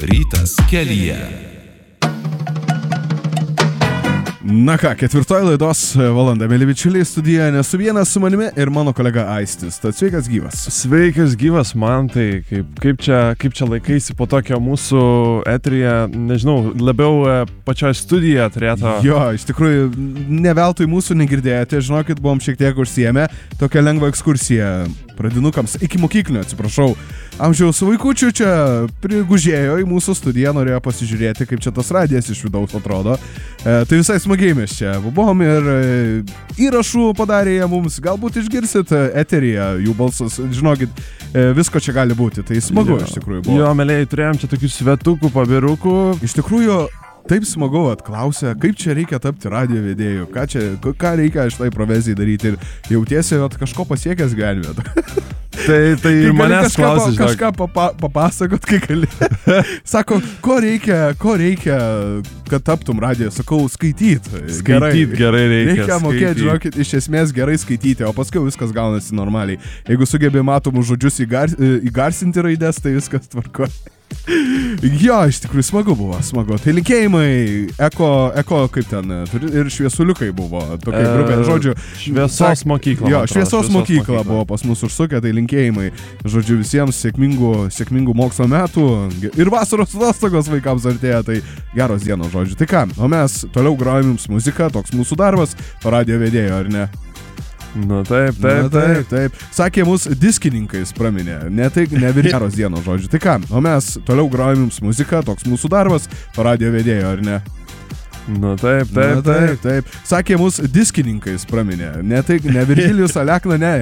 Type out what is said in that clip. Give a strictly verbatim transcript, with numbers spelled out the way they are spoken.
Rytas kelyje. Na ką, ketvirtoji laidos valanda, mėly bičiuliai, studijoje nesu vienas, su manimi ir mano kolega Aistis. Tad sveikas gyvas. Sveikas gyvas, man tai kaip, kaip, čia, kaip čia laikaisi po tokio mūsų eteryje, nežinau, labiau pačioje studijoje turėtų. Jo, iš tikrųjų, ne veltui mūsų negirdėjote, žinokit, buvom šiek tiek užsiėmę tokią lengvą ekskursiją pradinukams, iki mokyklinio, atsiprašau. Amžiaus vaikučių čia prigužėjo į mūsų studiją, norėjo pasižiūrėti, kaip čia tas radijas iš vidaus atrodo. E, tai visai smagiai mes čia buvom ir e, įrašų padarė jie mums, galbūt išgirsit eteryje jų balsus, žinokit, e, visko čia gali būti, tai smagu jo, iš tikrųjų buvo. Jo, mėlėjai, turėjom čia tokių svetukų, pabirukų. Iš tikrųjų, taip smagu atklausė, kaip čia reikia tapti radijo vedėju, ką čia, ką reikia šitai profesijai daryti ir jautiesi, kad kažko pasiekęs gyvenime. Tai, tai ir manęs klausia, žinok. Kažką papa, papasakot, kai gali. Sako, ko reikia, ko reikia, kad taptum radijo, sakau, skaityti. Skaityt gerai reikia. Reikia mokėti, žinokit, iš esmės gerai skaityti, o paskui viskas gaunasi normaliai. Jeigu sugebė matomus žodžius įgar, įgarsinti raidės, tai viskas tvarko. Jo, iš tikrųjų smagu buvo, smagu. Tai linkėjimai, eko, eko kaip ten, ir šviesuliukai buvo, tokia e, grupė, žodžiu. Šviesos mokykla. Jo, šviesos, šviesos mokykla, mokykla buvo pas mus užsukę, tai linkėjimai, žodžiu, visiems sėkmingų, sėkmingų mokslo metų ir vasaros atostogos vaikams artėja, tai geros dienos, žodžiu. Tai ką, o mes toliau grojam jums muziką, toks mūsų darbas, radijo vedėjo, ar ne? Nu taip, taip, Na, taip, taip. Sakė mūsų diskininkais praminė, ne tai, ne geros dienos, žodžiu. Tai ką, o mes toliau grojam jums muziką, toks mūsų darbas, radijo vedėjo, ar ne? Nu taip, taip, Na, taip, taip. Sakė mūsų diskininkais praminė, ne tai, ne Virgilijus Alekna, ne.